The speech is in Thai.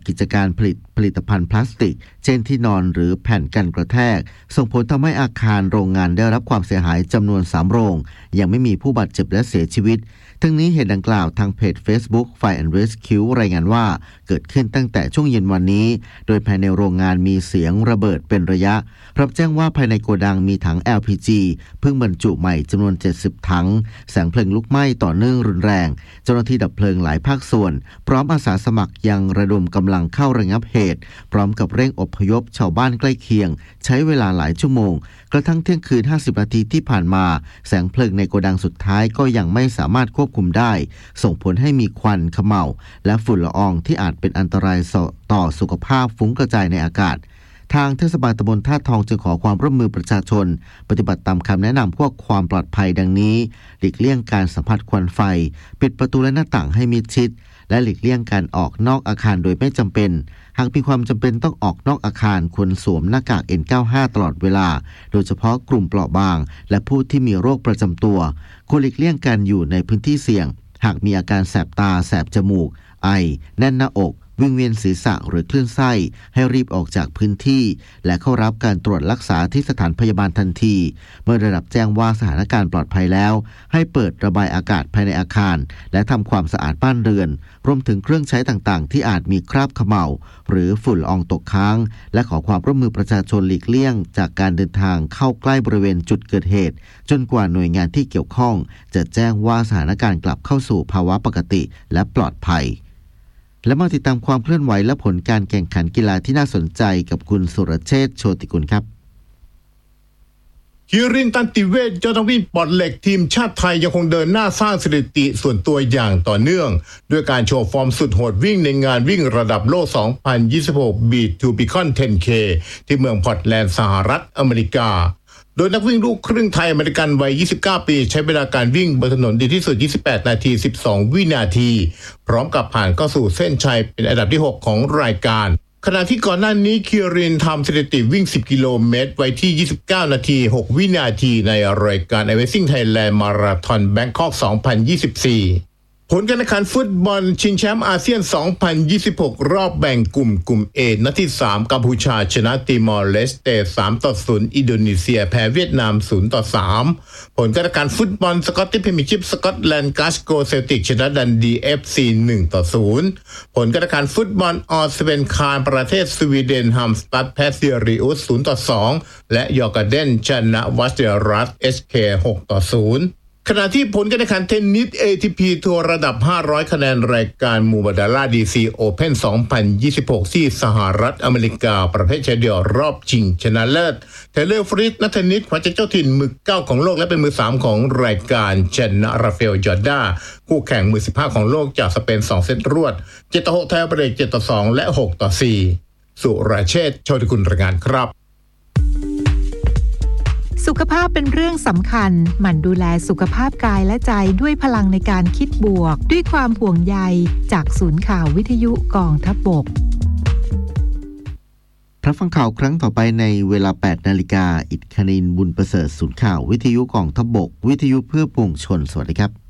กิจการผลิตภัณฑ์พลาสติกเช่นที่นอนหรือแผ่นกันกระแทกส่งผลทำให้อาคารโรงงานได้รับความเสียหายจำนวน3โรงยังไม่มีผู้บาดเจ็บและเสียชีวิตทั้งนี้เหตุดังกล่าวทางเพจ Facebook Fire and Rescue รายงานว่าเกิดขึ้นตั้งแต่ช่วงเย็นวันนี้โดยภายในโรงงานมีเสียงระเบิดเป็นระยะรับแจ้งว่าภายในโกดังมีถัง LPG เพิ่งบรรจุใหม่จำนวน70ถังแสงเพลิงลุกไหม้ต่อเนื่องรุนแรงเจ้าหน้าที่ดับเพลิงหลายภาคส่วนพร้อมอาสาสมัครยังระดมกำลังเข้าระงับเหตุพร้อมกับเร่งอพยพชาวบ้านใกล้เคียงใช้เวลาหลายชั่วโมงกระทั่งเที่ยงคืน50นาทีที่ผ่านมาแสงเพลิงในโกดังสุดท้ายก็ยังไม่สามารถควบคุมได้ส่งผลให้มีควันเขม่าและฝุ่นละอองที่อาจเป็นอันตรายต่อสุขภาพฟุ้งกระจายในอากาศทางเทศบาลตำบลท่าทองจึงขอความร่วมมือประชาชนปฏิบัติตามคำแนะนำพวกความปลอดภัยดังนี้หลีกเลี่ยงการสัมผัสควันไฟปิดประตูและหน้าต่างให้มิดชิดและหลีกเลี่ยงการออกนอกอาคารโดยไม่จำเป็นหากมีความจำเป็นต้องออกนอกอาคารควรสวมหน้ากาก N95 ตลอดเวลาโดยเฉพาะกลุ่มเปราะบางและผู้ที่มีโรคประจำตัวควรหลีกเลี่ยงการอยู่ในพื้นที่เสี่ยงหากมีอาการแสบตาแสบจมูกไอแน่นหน้าอกวิงเวียนศีรษะหรือคลื่นไส้ให้รีบออกจากพื้นที่และเข้ารับการตรวจรักษาที่สถานพยาบาลทันทีเมื่อได้รับแจ้งว่าสถานการณ์ปลอดภัยแล้วให้เปิดระบายอากาศภายในอาคารและทำความสะอาดบ้านเรือนรวมถึงเครื่องใช้ต่างๆที่อาจมีคราบเขม่าหรือฝุ่นละอองตกค้างและขอความร่วมมือประชาชนหลีกเลี่ยงจากการเดินทางเข้าใกล้บริเวณจุดเกิดเหตุจนกว่าหน่วยงานที่เกี่ยวข้องจะแจ้งว่าสถานการณ์กลับเข้าสู่ภาวะปกติและปลอดภัยและมาติดตามความเคลื่อนไหวและผลการแข่งขันกีฬาที่น่าสนใจกับคุณสุรเชษฐ์โชติกุลครับคิรินตันติเวชยอดนักวิ่งปอดเหล็กทีมชาติไทยยังคงเดินหน้าสร้างสถิติส่วนตัวอย่างต่อเนื่องด้วยการโชว์ฟอร์มสุดโหดวิ่งในงานวิ่งระดับโลก 2026 Beat to Beacon 10K ที่เมืองพอร์ตแลนด์สหรัฐอเมริกาโดยนักวิ่งลูกครึ่งไทยอเมริกันวัย29ปีใช้เวลาการวิ่งบนถนนดีที่สุด28นาที12วินาทีพร้อมกับผ่านเข้าสู่เส้นชัยเป็นอันดับที่6ของรายการขณะที่ก่อนหน้านี้คิรินทำสถิติวิ่ง10กิโลเมตรไว้ที่29นาที6วินาทีในรายการ Amazing Thailand Marathon Bangkok 2024ผลการแข่งขันฟุตบอลชิงแชมป์อาเซียน 2026 รอบแบ่งกลุ่ม A นัดที่ 3 กัมพูชาชนะติมอร์เลสเต 3-0 อินโดนีเซียแพ้เวียดนาม 0-3 ผลการแข่งขันฟุตบอลสกอตติชพรีเมียร์ชิพสกอตแลนด์กลาสโกเซลติกชนะดันดี FC 1-0 ผลการแข่งขันฟุตบอลออสเวนคารประเทศสวีเดนฮัมสตัดแพ้ซิริอุส 0-2 และยอร์กาเดนชนะวัสเดรัส SK 6-0ขณะที่ผลการแข่งขันเทนนิส ATP ทัวร์ระดับ500คะแนนรายการมูบาดาล่า DC Open 2026 ที่สหรัฐอเมริกาประเภทชายเดี่ยวรอบชิงชนะเลิศเทเลอร์ฟริสนักเทนนิสหัวใจเจ้าถิ่นมือ9ของโลกและเป็นมือ3ของรายการชนะราฟาเอล จอร์ดาคู่แข่งมือ15ของโลกจากสเปน2เซตรวด 7-6 ไทยเบรก 7-2 และ 6-4 สุรเชษฐ์ โชติกุลรายงานครับสุขภาพเป็นเรื่องสำคัญหมั่นดูแลสุขภาพกายและใจด้วยพลังในการคิดบวกด้วยความห่วงใยจากศูนย์ข่าววิทยุกองทัพบกรับฟังข่าวครั้งต่อไปในเวลา 8 นาฬิกาอิฐคณินทร์บุญประเสริฐศูนย์ข่าววิทยุกองทัพบกวิทยุเพื่อปวงชนสวัสดีครับ